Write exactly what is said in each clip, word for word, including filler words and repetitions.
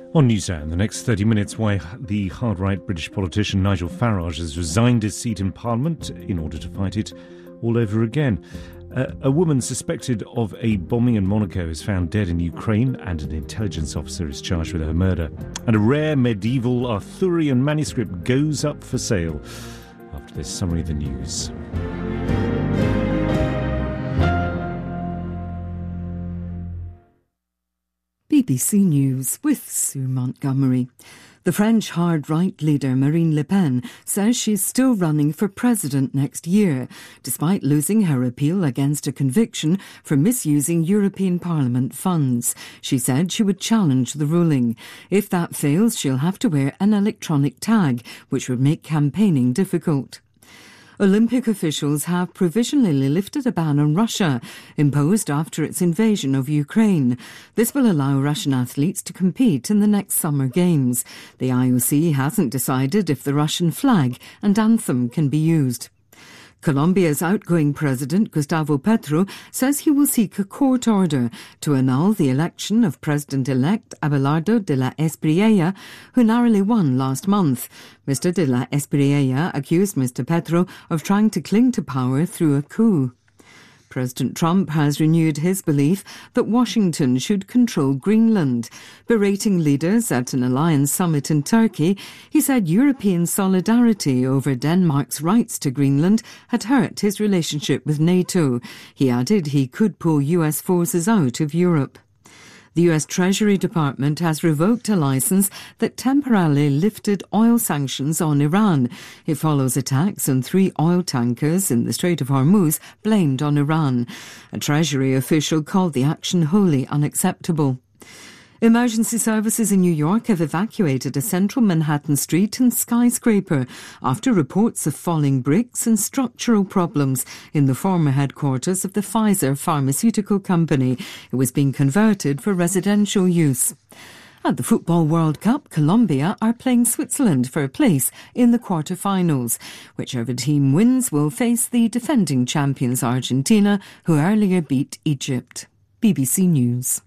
On Newshour, in the next thirty minutes, why the hard-right British politician Nigel Farage has resigned his seat in Parliament in order to fight it all over again. Uh, a woman suspected of a bombing in Monaco is found dead in Ukraine, and an intelligence officer is charged with her murder. And a rare medieval Arthurian manuscript goes up for sale. After this summary of the news. B B C News with Sue Montgomery. The French hard-right leader Marine Le Pen says she's still running for president next year, despite losing her appeal against a conviction for misusing European Parliament funds. She said she would challenge the ruling. If that fails, she'll have to wear an electronic tag, which would make campaigning difficult. Olympic officials have provisionally lifted a ban on Russia, imposed after its invasion of Ukraine. This will allow Russian athletes to compete in the next Summer Games. The I O C hasn't decided if the Russian flag and anthem can be used. Colombia's outgoing president, Gustavo Petro, says he will seek a court order to annul the election of President-elect Abelardo de la Espriella, who narrowly won last month. Mister de la Espriella accused Mister Petro of trying to cling to power through a coup. President Trump has renewed his belief that Washington should control Greenland. Berating leaders at an alliance summit in Turkey, he said European solidarity over Denmark's rights to Greenland had hurt his relationship with NATO. He added he could pull U S forces out of Europe. The U S Treasury Department has revoked a license that temporarily lifted oil sanctions on Iran. It follows attacks on three oil tankers in the Strait of Hormuz blamed on Iran. A Treasury official called the action wholly unacceptable. Emergency services in New York have evacuated a central Manhattan street and skyscraper after reports of falling bricks and structural problems in the former headquarters of the Pfizer pharmaceutical company. It was being converted for residential use. At the Football World Cup, Colombia are playing Switzerland for a place in the quarter-finals. Whichever team wins will face the defending champions Argentina, who earlier beat Egypt. B B C News.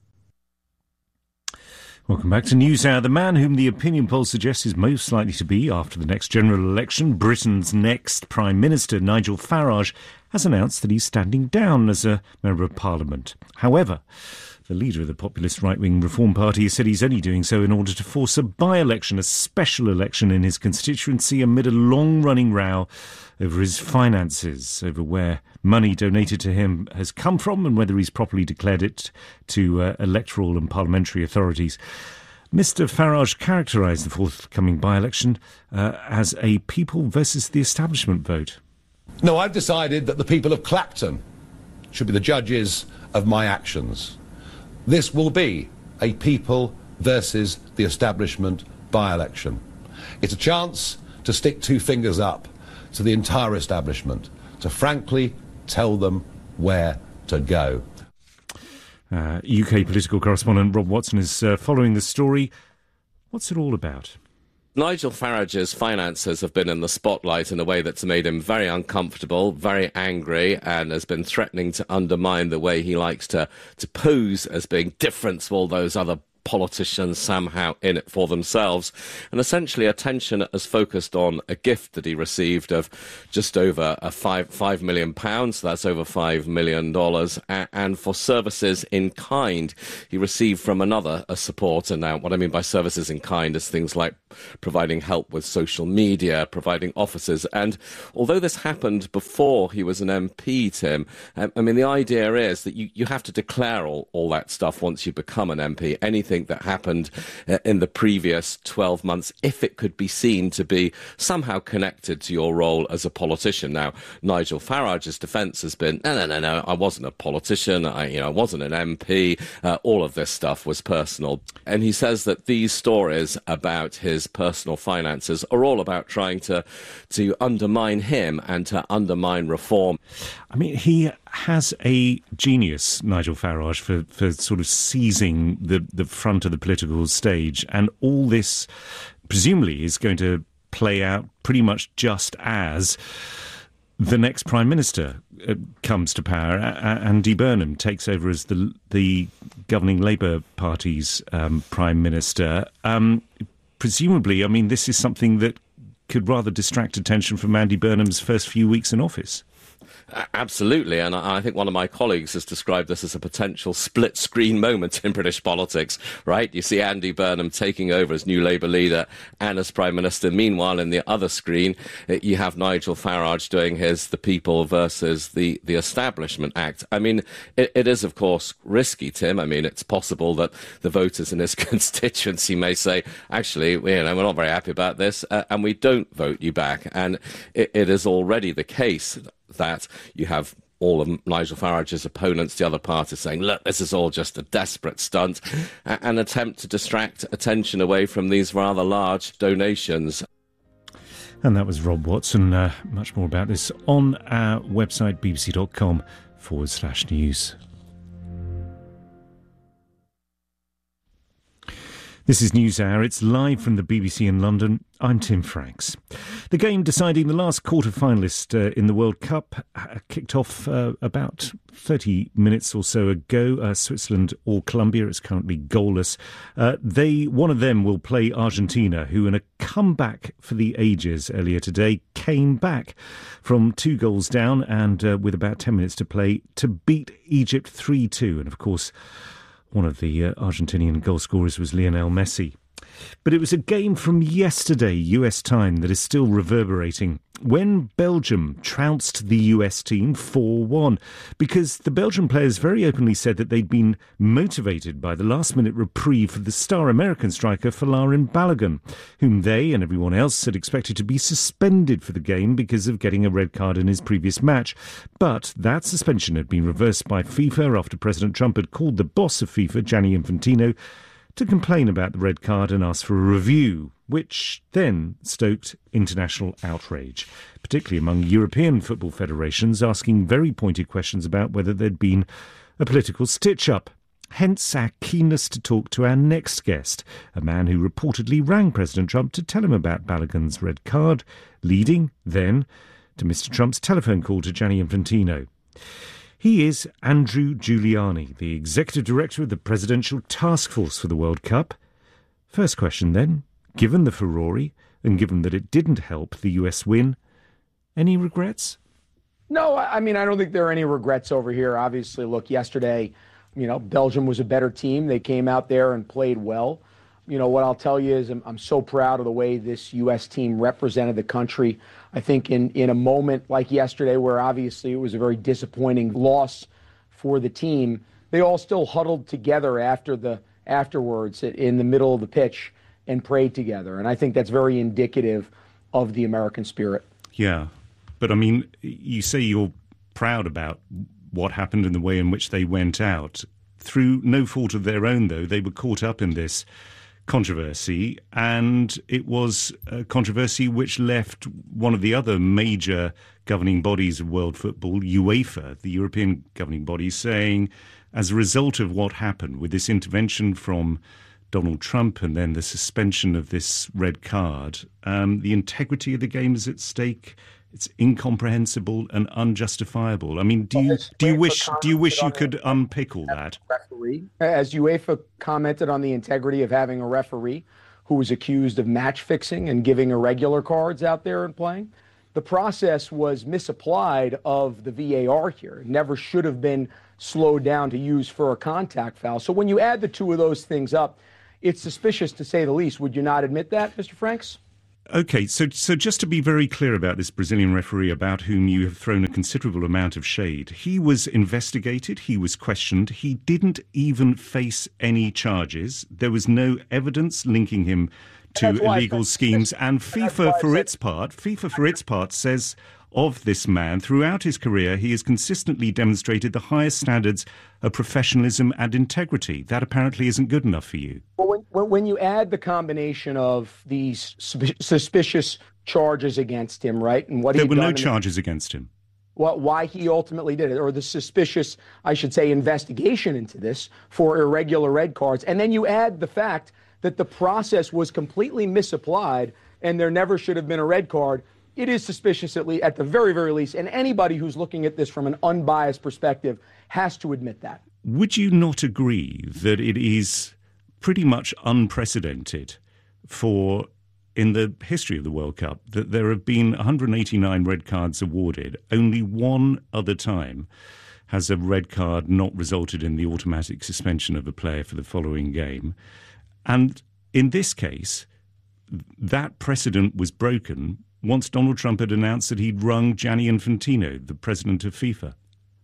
Welcome back to NewsHour. The man whom the opinion poll suggests is most likely to be, after the next general election, Britain's next Prime Minister, Nigel Farage, has announced that he's standing down as a Member of Parliament. However, the leader of the populist right-wing Reform Party has said he's only doing so in order to force a by-election, a special election in his constituency amid a long-running row over his finances, over where money donated to him has come from and whether he's properly declared it to uh, electoral and parliamentary authorities. Mister Farage characterised the forthcoming by-election uh, as a people versus the establishment vote. No, I've decided that the people of Clapton should be the judges of my actions. This will be a people versus the establishment by-election. It's a chance to stick two fingers up to the entire establishment, to frankly tell them where to go. Uh, U K political correspondent Rob Watson is uh, following the story. What's it all about? Nigel Farage's finances have been in the spotlight in a way that's made him very uncomfortable, very angry, and has been threatening to undermine the way he likes to, to pose as being different to all those other politicians somehow in it for themselves. And essentially attention has focused on a gift that he received of just over a five, five million pounds, so that's over five million dollars, and for services in kind he received from another a supporter. Now, what I mean by services in kind is things like providing help with social media, providing offices. And although this happened before he was an M P, Tim, I mean, the idea is that you, you have to declare all, all that stuff once you become an M P. Anything that happened uh, in the previous twelve months, if it could be seen to be somehow connected to your role as a politician. Now, Nigel Farage's defence has been, no, no, no, no, I wasn't a politician, I, you know, I wasn't an M P, uh, all of this stuff was personal. And he says that these stories about his personal finances are all about trying to, to undermine him and to undermine reform. I mean, he has a genius, Nigel Farage, for, for sort of seizing the, the front of the political stage. And all this, presumably, is going to play out pretty much just as the next Prime Minister uh, comes to power. A- Andy Burnham takes over as the the governing Labour Party's um, Prime Minister. Um, presumably, I mean, this is something that could rather distract attention from Andy Burnham's first few weeks in office. Absolutely, and I think one of my colleagues has described this as a potential split-screen moment in British politics, right? You see Andy Burnham taking over as new Labour leader and as Prime Minister. Meanwhile, in the other screen, you have Nigel Farage doing his The People versus the, the Establishment Act. I mean, it, it is, of course, risky, Tim. I mean, it's possible that the voters in his constituency may say, actually, you know, we're not very happy about this, uh, and we don't vote you back. And it, it is already the case that you have all of Nigel Farage's opponents, the other parties, saying, look, this is all just a desperate stunt, an attempt to distract attention away from these rather large donations. And that was Rob Watson. Uh, much more about this on our website, bbc.com forward slash news. This is NewsHour. It's live from the B B C in London. I'm Tim Franks. The game deciding the last quarter-finalist uh, in the World Cup uh, kicked off uh, about thirty minutes or so ago. Uh, Switzerland or Colombia is currently goalless. Uh, they, one of them will play Argentina, who in a comeback for the ages earlier today came back from two goals down and uh, with about ten minutes to play to beat Egypt three two. And of course, one of the uh, Argentinian goal scorers was Lionel Messi. But it was a game from yesterday, U S time, that is still reverberating when Belgium trounced the U S team four one, because the Belgian players very openly said that they'd been motivated by the last-minute reprieve for the star American striker Folarin Balogun, whom they and everyone else had expected to be suspended for the game because of getting a red card in his previous match. But that suspension had been reversed by FIFA after President Trump had called the boss of FIFA, Gianni Infantino, to complain about the red card and ask for a review, which then stoked international outrage, particularly among European football federations, asking very pointed questions about whether there'd been a political stitch-up. Hence our keenness to talk to our next guest, a man who reportedly rang President Trump to tell him about Balogun's red card, leading, then, to Mister Trump's telephone call to Gianni Infantino. He is Andrew Giuliani, the Executive Director of the Presidential Task Force for the World Cup. First question then, given the furore and given that it didn't help the U S win, any regrets? No, I mean, I don't think there are any regrets over here. Obviously, look, yesterday, you know, Belgium was a better team. They came out there and played well. You know, what I'll tell you is I'm, I'm so proud of the way this U S team represented the country. I think in, in a moment like yesterday, where obviously it was a very disappointing loss for the team, they all still huddled together after the afterwards in the middle of the pitch and prayed together. And I think that's very indicative of the American spirit. Yeah. But I mean, you say you're proud about what happened and the way in which they went out. Through no fault of their own, though, they were caught up in this controversy, and it was a controversy which left one of the other major governing bodies of world football, UEFA, the European governing body, saying, as a result of what happened with this intervention from Donald Trump and then the suspension of this red card, um, the integrity of the game is at stake. It's incomprehensible and unjustifiable. I mean, do you do you wish do you wish you could unpick all that? Referee, as UEFA commented on the integrity of having a referee who was accused of match fixing and giving irregular cards out there and playing, the process was misapplied of the V A R here. It never should have been slowed down to use for a contact foul. So when you add the two of those things up, it's suspicious to say the least. Would you not admit that, Mister Franks? OK, so so just to be very clear about this Brazilian referee about whom you have thrown a considerable amount of shade, he was investigated, he was questioned, he didn't even face any charges. There was no evidence linking him to illegal schemes, and FIFA for its part, FIFA for its part says of this man, throughout his career, he has consistently demonstrated the highest standards of professionalism and integrity. That apparently isn't good enough for you. Well, when, when you add the combination of these suspicious charges against him, right, and what there were no done charges against him. Well, why he ultimately did it, or the suspicious, I should say, investigation into this for irregular red cards, and then you add the fact that the process was completely misapplied and there never should have been a red card, it is suspicious at, le- at the very, very least. And anybody who's looking at this from an unbiased perspective has to admit that. Would you not agree that it is pretty much unprecedented for, in the history of the World Cup, that there have been one hundred eighty-nine red cards awarded? Only one other time has a red card not resulted in the automatic suspension of a player for the following game. And in this case, that precedent was broken once Donald Trump had announced that he'd rung Gianni Infantino, the president of FIFA.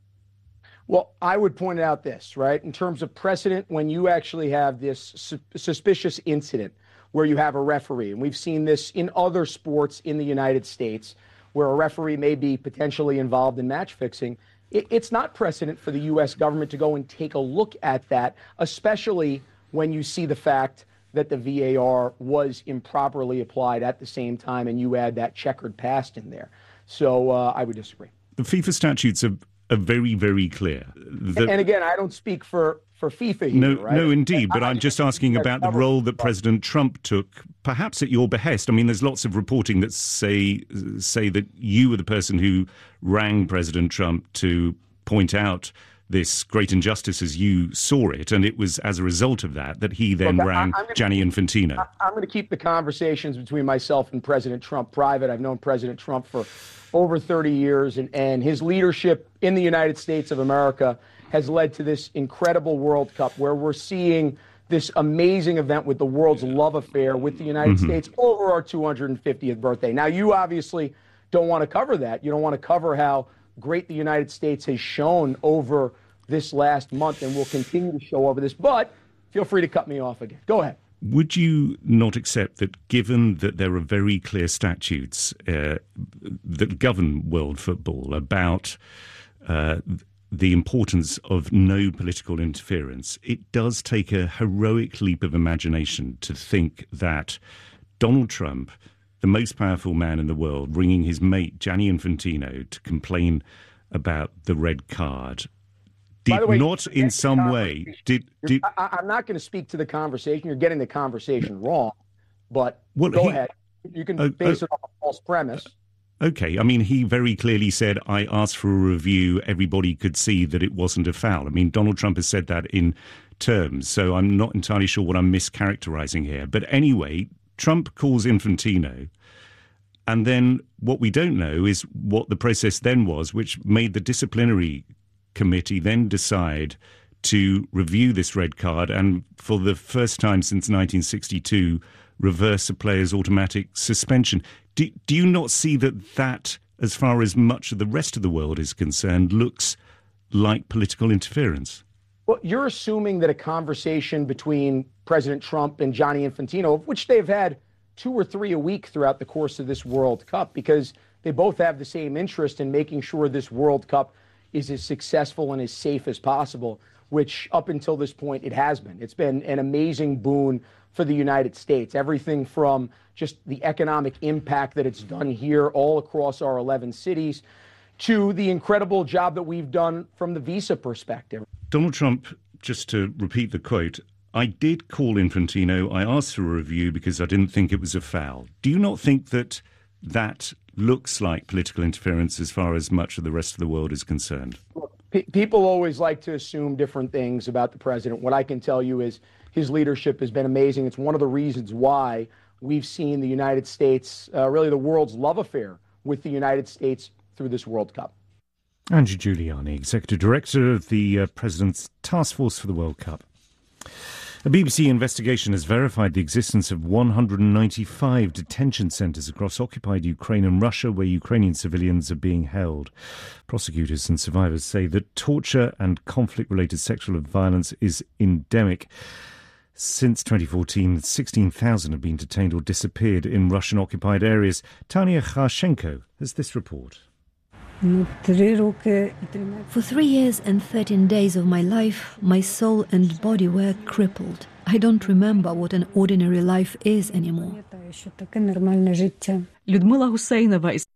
Well, I would point out this, right? In terms of precedent, when you actually have this su- suspicious incident where you have a referee, and we've seen this in other sports in the United States, where a referee may be potentially involved in match fixing, it, it's not precedent for the U S government to go and take a look at that, especially when you see the fact that the V A R was improperly applied at the same time, and you add that checkered past in there. So uh, I would disagree. The FIFA statutes are, are very, very clear. The, and again, I don't speak for, for FIFA here, no, right? No, indeed, but I, I'm just asking about the role that President Trump took, perhaps at your behest. I mean, there's lots of reporting that say say that you were the person who rang President Trump to point out this great injustice as you saw it, and it was as a result of that that he then Look, rang I, Gianni Infantino. I, I'm going to keep the conversations between myself and President Trump private. I've known President Trump for over thirty years, and, and his leadership in the United States of America has led to this incredible World Cup where we're seeing this amazing event with the world's love affair with the United mm-hmm. States over our two hundred fiftieth birthday. Now, you obviously don't want to cover that. You don't want to cover how great the United States has shown over this last month and will continue to show over this, but feel free to cut me off again. Go ahead. Would you not accept that, given that there are very clear statutes uh, that govern world football about uh, the importance of no political interference, it does take a heroic leap of imagination to think that Donald Trump, the most powerful man in the world, ringing his mate Gianni Infantino to complain about the red card, did way, not in some way... did, did I, I'm not going to speak to the conversation. You're getting the conversation wrong, but well, go he, ahead. You can uh, base uh, it on a false premise. Okay, I mean, he very clearly said, I asked for a review, everybody could see that it wasn't a foul. I mean, Donald Trump has said that in terms, so I'm not entirely sure what I'm mischaracterizing here. But anyway, Trump calls Infantino, and then what we don't know is what the process then was, which made the disciplinary committee then decide to review this red card and, for the first time since nineteen sixty-two, reverse a player's automatic suspension. Do, do you not see that that, as far as much of the rest of the world is concerned, looks like political interference? Well, you're assuming that a conversation between President Trump and Gianni Infantino, of which they've had two or three a week throughout the course of this World Cup, because they both have the same interest in making sure this World Cup is as successful and as safe as possible, which up until this point it has been. It's been an amazing boon for the United States, everything from just the economic impact that it's done here all across our eleven cities to the incredible job that we've done from the visa perspective. Donald Trump, just to repeat the quote, I did call Infantino, I asked for a review because I didn't think it was a foul. Do you not think that that looks like political interference as far as much of the rest of the world is concerned? Look, pe- people always like to assume different things about the president. What I can tell you is his leadership has been amazing. It's one of the reasons why we've seen the United States, uh, really the world's love affair with the United States through this World Cup. Andrew Giuliani, Executive Director of the uh, President's Task Force for the World Cup. A B B C investigation has verified the existence of one hundred ninety-five detention centres across occupied Ukraine and Russia where Ukrainian civilians are being held. Prosecutors and survivors say that torture and conflict-related sexual violence is endemic. Since twenty fourteen, sixteen thousand have been detained or disappeared in Russian-occupied areas. Tanya Kharchenko has this report. For three years and thirteen days of my life, my soul and body were crippled. I don't remember what an ordinary life is anymore. Людмила Гусейнова is